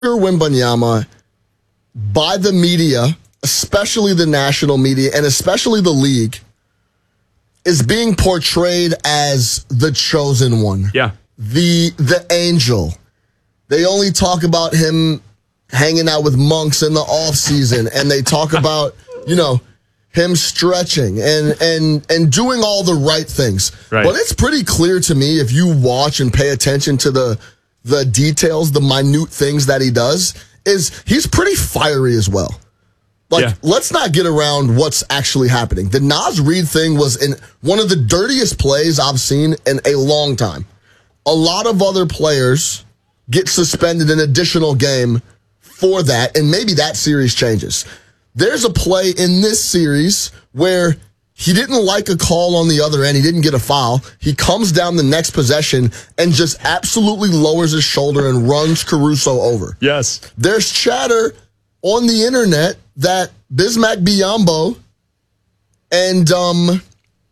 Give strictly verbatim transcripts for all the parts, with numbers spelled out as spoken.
Wembanyama, by the media, especially the national media and especially the league, is being portrayed as the chosen one. Yeah. The the angel. They only talk about him hanging out with monks in the off season, and they talk about, you know, him stretching and and and doing all the right things. Right. But it's pretty clear to me, if you watch and pay attention to the the details, the minute things that he does, is he's pretty fiery as well. Like, yeah. let's not get around what's actually happening. The Naz Reid thing was in one of the dirtiest plays I've seen in a long time. A lot of other players get suspended an additional game for that, and maybe that series changes. There's a play in this series where he didn't like a call on the other end. He didn't get a foul. He comes down the next possession and just absolutely lowers his shoulder and runs Caruso over. Yes. There's chatter on the internet that Bismack Biyombo and um,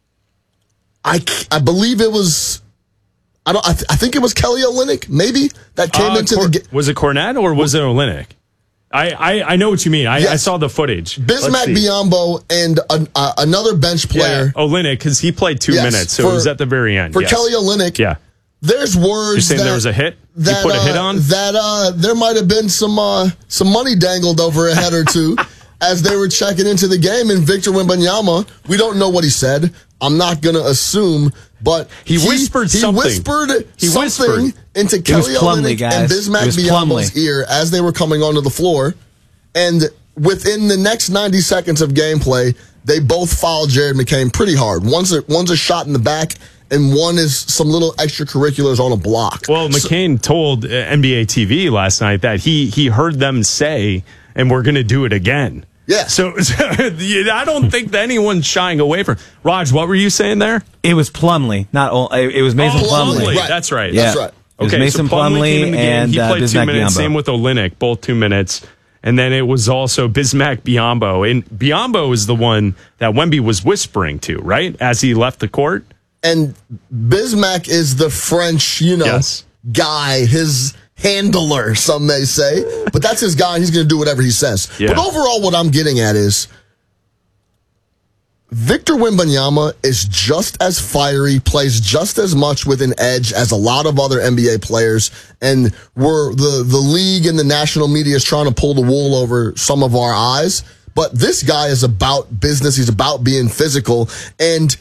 I, I believe it was I don't I, th- I think it was Kelly Olynyk maybe that came uh, into Cor- the game. Was it Cornette or was it Olynyk? I, I, I know what you mean. I, yes. I saw the footage. Bismack Biyombo and a, uh, another bench player. Yeah, Olynyk, because he played two yes, minutes, so for, it was at the very end. For yes. Kelly Olynyk, yeah. There's words You're saying that, there was a hit? That, you put a hit uh, on? That uh, there might have been some uh, some money dangled over a head or two as they were checking into the game. And Victor Wembanyama, we don't know what he said. I'm not going to assume, but he, he whispered he something. Whispered he something whispered. into Kelly Plumlee, Olynyk and Bismack Biyombo's ear as they were coming onto the floor. And within the next ninety seconds of gameplay, they both fouled Jared McCain pretty hard. One's a, one's a shot in the back, and one is some little extracurriculars on a block. Well, McCain so, told N B A T V last night that he he heard them say, and we're going to do it again. Yeah. So, I don't think that anyone's shying away from. Raj, what were you saying there? It was Plumlee, not it was Mason oh, Plumlee. Plumlee. Right. That's right. Yeah. That's right. It was okay, Mason so Plumlee, Plumlee came in the game. and he played uh, two Bismack minutes. Biyombo. Same with Olynyk, both two minutes. And then it was also Bismack Biyombo. And Biyombo is the one that Wemby was whispering to, right? As he left the court. And Bismack is the French, you know, yes. guy, his handler, some may say. But that's his guy, and he's going to do whatever he says. Yeah. But overall, what I'm getting at is Victor Wembanyama is just as fiery, plays just as much with an edge as a lot of other N B A players, and we're the, the league and the national media is trying to pull the wool over some of our eyes. But this guy is about business. He's about being physical, and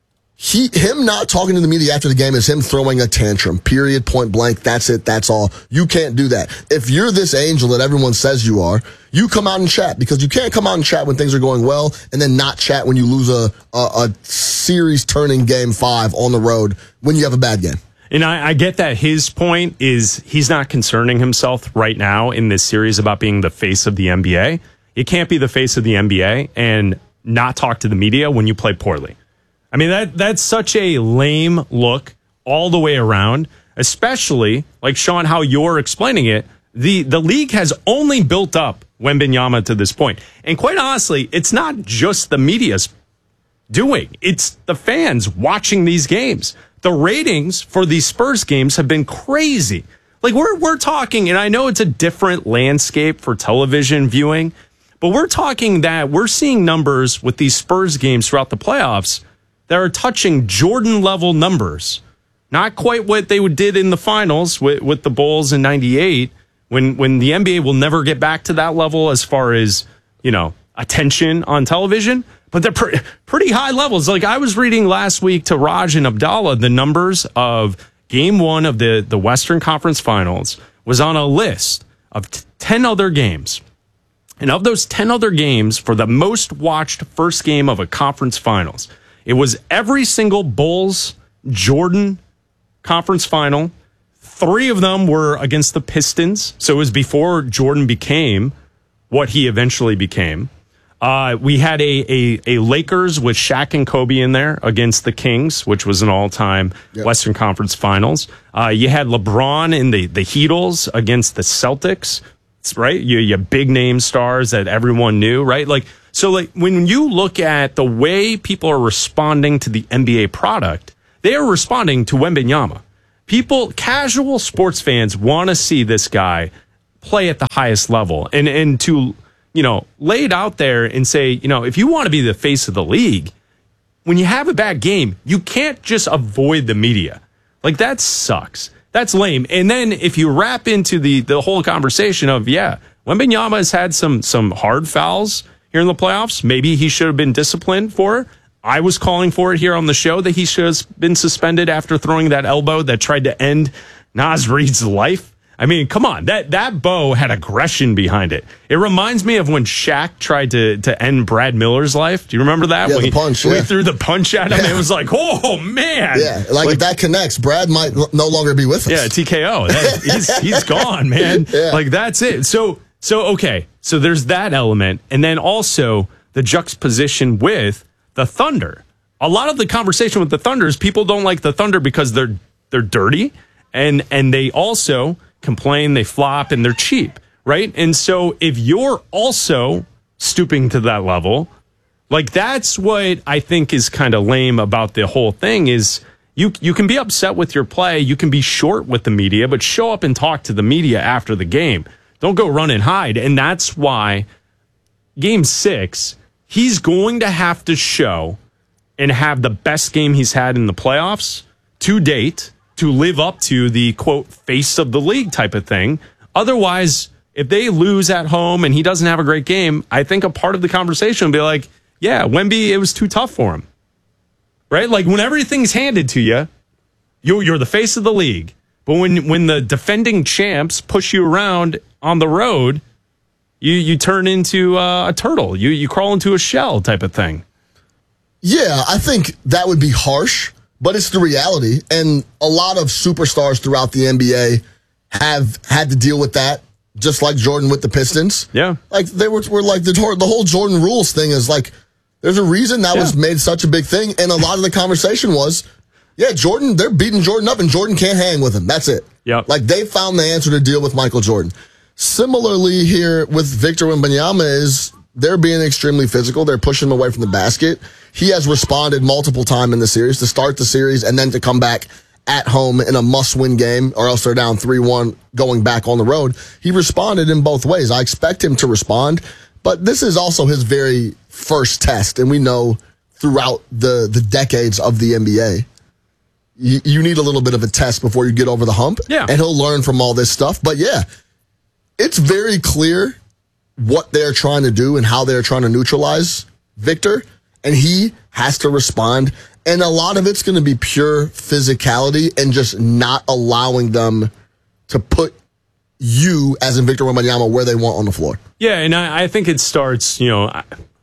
He, him not talking to the media after the game is him throwing a tantrum, period, point blank. That's it. That's all. You can't do that. If you're this angel that everyone says you are, you come out and chat, because you can't come out and chat when things are going well and then not chat when you lose a, a, a series turning game five on the road when you have a bad game. And I, I get that his point is he's not concerning himself right now in this series about being the face of the N B A. You can't be the face of the N B A and not talk to the media when you play poorly. I mean, that that's such a lame look all the way around, especially, like, Sean, how you're explaining it. The the league has only built up Wembanyama to this point. And quite honestly, it's not just the media's doing. It's the fans watching these games. The ratings for these Spurs games have been crazy. Like, we're we're talking, and I know it's a different landscape for television viewing, but we're talking that we're seeing numbers with these Spurs games throughout the playoffs that are touching Jordan-level numbers. Not quite what they did in the finals with, with the Bulls in ninety-eight, when, when the N B A will never get back to that level as far as, you know, attention on television. But they're pre- pretty high levels. Like, I was reading last week to Raj and Abdallah, the numbers of game one of the, the Western Conference Finals was on a list of t- ten other games. And of those ten other games, for the most watched first game of a conference finals, it was every single Bulls Jordan conference final. Three of them were against the Pistons. So it was before Jordan became what he eventually became. Uh, we had a, a, a Lakers with Shaq and Kobe in there against the Kings, which was an all-time yep. Western Conference Finals. Uh, you had LeBron in the, the Heatles against the Celtics, right? You, you big name stars that everyone knew, right? Like, so like when you look at the way people are responding to the N B A product, they are responding to Wembanyama. People, casual sports fans want to see this guy play at the highest level. And and to, you know, lay it out there and say, you know, if you want to be the face of the league, when you have a bad game, you can't just avoid the media. Like, that sucks. That's lame. And then if you wrap into the the whole conversation of, yeah, Wembanyama has had some some hard fouls here in the playoffs. Maybe he should have been disciplined for it. I was calling for it here on the show that he should have been suspended after throwing that elbow that tried to end Naz Reid's life. I mean, come on. That that bow had aggression behind it. It reminds me of when Shaq tried to to end Brad Miller's life. Do you remember that? Yeah, when the he, punch. when Yeah. he threw the punch at him. Yeah. It was like, oh, man. Yeah, like, like if that connects, Brad might l- no longer be with us. Yeah, T K O. That, he's he's gone, man. Yeah. Like, that's it. So so okay. So there's that element, and then also the juxtaposition with the Thunder. A lot of the conversation with the Thunder is people don't like the Thunder because they're they're dirty, and and they also complain, they flop, and they're cheap, right? And so if you're also stooping to that level, like, that's what I think is kind of lame about the whole thing is you you can be upset with your play, you can be short with the media, but show up and talk to the media after the game. Don't go run and hide. And that's why game six, he's going to have to show and have the best game he's had in the playoffs to date to live up to the, quote, face of the league type of thing. Otherwise, if they lose at home and he doesn't have a great game, I think a part of the conversation will be like, yeah, Wemby, it was too tough for him. Right? Like, when everything's handed to you, you you're the face of the league. But when, when the defending champs push you around on the road, you, you turn into uh, a turtle. You, you crawl into a shell type of thing. Yeah, I think that would be harsh, but it's the reality. And a lot of superstars throughout the N B A have had to deal with that, just like Jordan with the Pistons. Yeah. Like, they were, were like, the, the whole Jordan rules thing is like, there's a reason that Yeah. was made such a big thing. And a lot of the conversation was, yeah, Jordan, they're beating Jordan up and Jordan can't hang with him. That's it. Yep. Like, they found the answer to deal with Michael Jordan. Similarly here with Victor Wembanyama is they're being extremely physical. They're pushing him away from the basket. He has responded multiple times in the series to start the series and then to come back at home in a must-win game, or else they're down three one going back on the road. He responded in both ways. I expect him to respond, but this is also his very first test, and we know throughout the, the decades of the N B A, you, you need a little bit of a test before you get over the hump, Yeah. and he'll learn from all this stuff. But yeah, it's very clear what they're trying to do and how they're trying to neutralize Victor, and he has to respond. And a lot of it's going to be pure physicality and just not allowing them to put you, as in Victor Wembanyama, where they want on the floor. Yeah, and I, I think it starts, you know, I,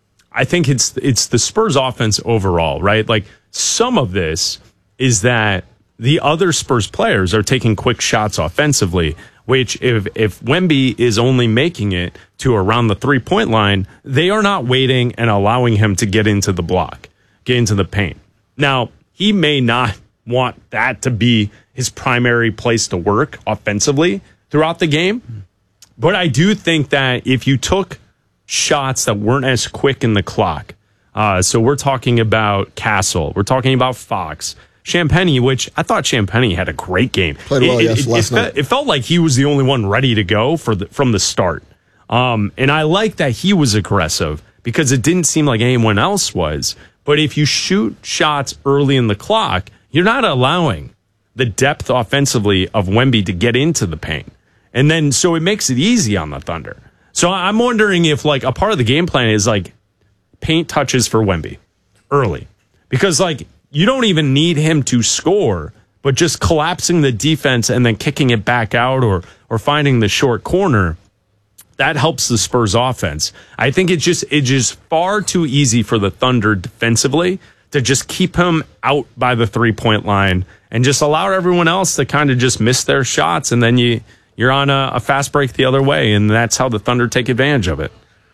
I think it's it's the Spurs offense overall, right? Like, some of this is that the other Spurs players are taking quick shots offensively, which if, if Wemby is only making it to around the three-point line, they are not waiting and allowing him to get into the block, get into the paint. Now, he may not want that to be his primary place to work offensively throughout the game, but I do think that if you took shots that weren't as quick in the clock, uh, so we're talking about Castle, we're talking about Fox, Champagny, which I thought Champagny had a great game. Played well, it, yes, it, last it, night. fe- it felt like he was the only one ready to go for the, from the start. Um, and I like that he was aggressive because it didn't seem like anyone else was. But if you shoot shots early in the clock, you're not allowing the depth offensively of Wemby to get into the paint. And then, so it makes it easy on the Thunder. So I'm wondering if, like, a part of the game plan is, like, paint touches for Wemby early. Because, like, you don't even need him to score, but just collapsing the defense and then kicking it back out or or finding the short corner, that helps the Spurs offense. I think it's just it's just far too easy for the Thunder defensively to just keep him out by the three-point line and just allow everyone else to kind of just miss their shots, and then you you're on a, a fast break the other way, and that's how the Thunder take advantage of it.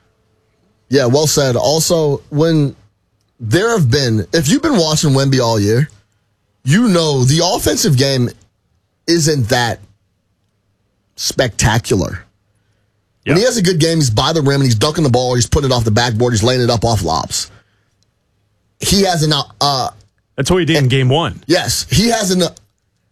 Yeah, well said. Also, when there have been, if you've been watching Wemby all year, you know the offensive game isn't that spectacular. Yeah. When he has a good game, he's by the rim and he's dunking the ball, or he's putting it off the backboard, he's laying it up off lobs. He has an, uh, That's what he did in game one. yes, he has an,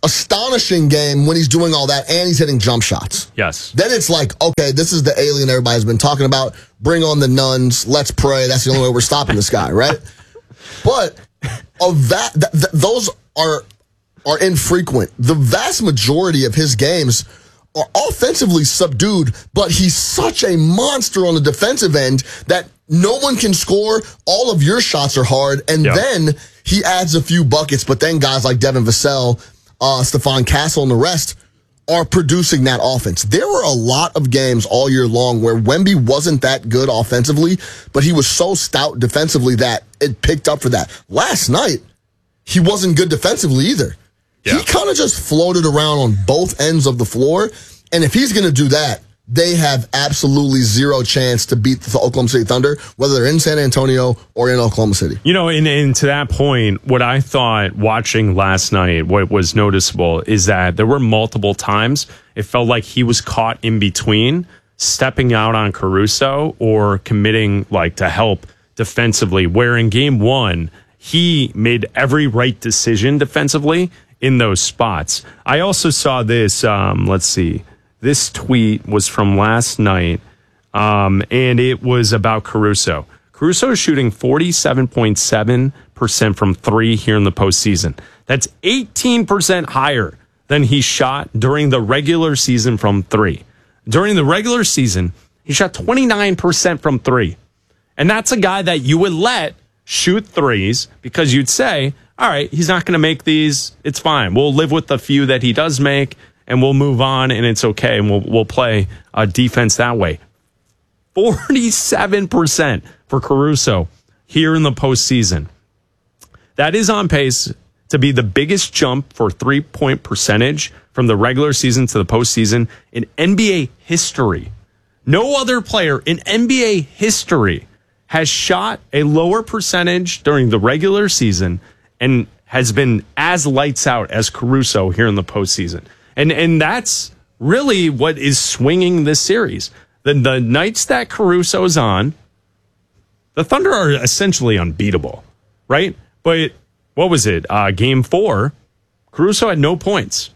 astonishing game when he's doing all that and he's hitting jump shots. Yes. Then it's like, okay, this is the alien everybody's been talking about. Bring on the nuns. Let's pray. That's the only way we're stopping this guy, right? But of that, th- th- those are are infrequent. The vast majority of his games are offensively subdued, but he's such a monster on the defensive end that no one can score. All of your shots are hard, and yeah. then he adds a few buckets, but then guys like Devin Vassell, uh, Stephon Castle, and the rest are producing that offense. There were a lot of games all year long where Wemby wasn't that good offensively, but he was so stout defensively that it picked up for that. Last night, he wasn't good defensively either. Yeah. He kind of just floated around on both ends of the floor, and if he's going to do that, they have absolutely zero chance to beat the Oklahoma City Thunder, whether they're in San Antonio or in Oklahoma City. You know, and, and to that point, what I thought watching last night, what was noticeable is that there were multiple times it felt like he was caught in between stepping out on Caruso or committing like to help defensively, where in game one, he made every right decision defensively in those spots. I also saw this, um, let's see, this tweet was from last night, um, and it was about Caruso. Caruso is shooting forty-seven point seven percent from three here in the postseason. That's eighteen percent higher than he shot during the regular season from three. During the regular season, he shot twenty-nine percent from three. And that's a guy that you would let shoot threes because you'd say, all right, he's not going to make these. It's fine. We'll live with the few that he does make, and we'll move on, and it's okay, and we'll we'll play uh, defense that way. forty-seven percent for Caruso here in the postseason. That is on pace to be the biggest jump for three-point percentage from the regular season to the postseason in N B A history. No other player in N B A history has shot a lower percentage during the regular season and has been as lights out as Caruso here in the postseason. And and that's really what is swinging this series. The, the nights that Caruso's on, the Thunder are essentially unbeatable, right? But what was it? Uh, game four, Caruso had no points.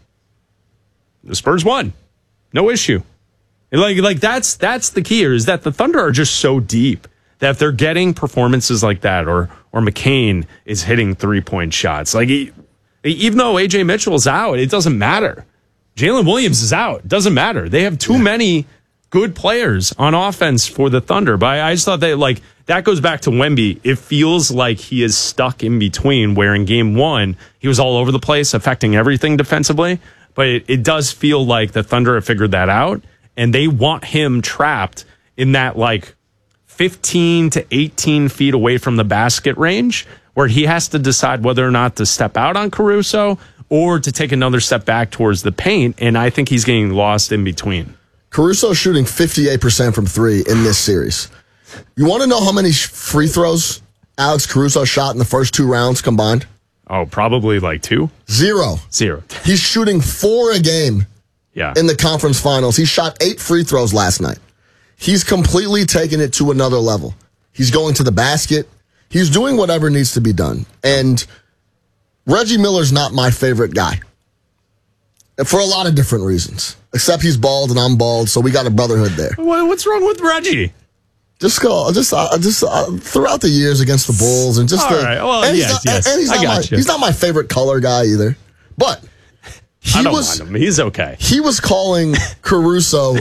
The Spurs won. No issue. And like, like that's that's the key here, is that the Thunder are just so deep that if they're getting performances like that, or or McCain is hitting three-point shots, like he, even though A J Mitchell's out, it doesn't matter. Jalen Williams is out. Doesn't matter. They have too yeah. many good players on offense for the Thunder. But I, I just thought that, like, that goes back to Wemby. It feels like he is stuck in between, where in game one, he was all over the place, affecting everything defensively. But it, it does feel like the Thunder have figured that out, and they want him trapped in that, like, fifteen to eighteen feet away from the basket range, where he has to decide whether or not to step out on Caruso or to take another step back towards the paint, and I think he's getting lost in between. Caruso shooting fifty-eight percent from three in this series. You want to know how many free throws Alex Caruso shot in the first two rounds combined? Oh, probably like two? Zero. Zero. He's shooting four a game yeah. in the conference finals. He shot eight free throws last night. He's completely taken it to another level. He's going to the basket. He's doing whatever needs to be done. And Reggie Miller's not my favorite guy for a lot of different reasons, except he's bald and I'm bald, so we got a brotherhood there. What's wrong with Reggie? Just go, just, uh, just uh, throughout the years against the Bulls, and just all the, right. Well, and yes, he's not, yes. And he's I not got my, you. He's not my favorite color guy either, but he I don't was. want him. He's okay. He was calling Caruso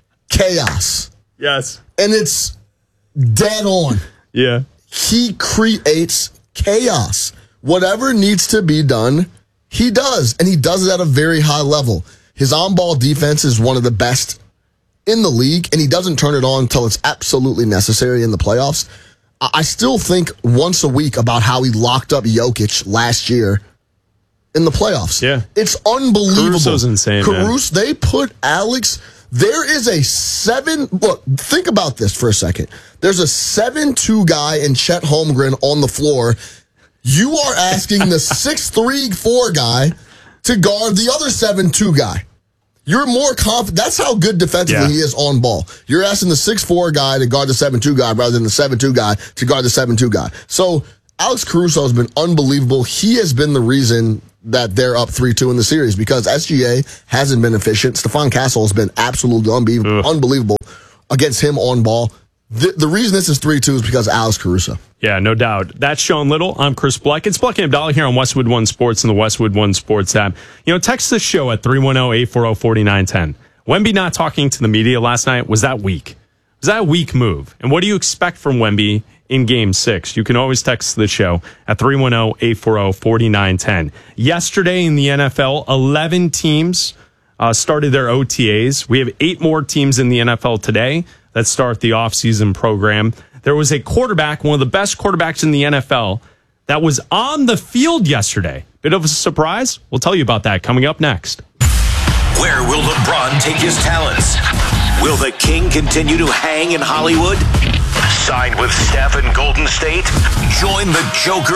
chaos. Yes, and it's dead on. Yeah, he creates chaos. Whatever needs to be done, he does, and he does it at a very high level. His on-ball defense is one of the best in the league, and he doesn't turn it on until it's absolutely necessary in the playoffs. I still think once a week about how he locked up Jokic last year in the playoffs. Yeah. It's unbelievable. Caruso's insane, Caruso, man. They put Alex... There is a seven... Look, think about this for a second. There's a seven two guy in Chet Holmgren on the floor. You are asking the six three four guy to guard the other seven two guy. You're more confident. That's how good defensively yeah. he is on ball. You're asking the six four guy to guard the seven two guy rather than the seven two guy to guard the seven two guy. So Alex Caruso has been unbelievable. He has been the reason that they're up three two in the series because S G A hasn't been efficient. Stephon Castle has been absolutely unbe- unbelievable against him on ball. The, the reason this is three two is because of Alex Caruso. Yeah, no doubt. That's Sean Little. I'm Chris Bleck. It's Bleck and Abdallah here on Westwood One Sports and the Westwood One Sports app. You know, text the show at three one zero, eight four zero, four nine one zero. Wemby not talking to the media last night, was that weak? Was that a weak move? And what do you expect from Wemby in Game six? You can always text the show at three one zero, eight four zero, four nine one zero. Yesterday in the N F L, eleven teams uh, started their O T As. We have eight more teams in the N F L today that start the offseason program. There was a quarterback, one of the best quarterbacks in the N F L, that was on the field yesterday. Bit of a surprise? We'll tell you about that coming up next. Where will LeBron take his talents? Will the King continue to hang in Hollywood? Signed with Steph in Golden State? Join the Joker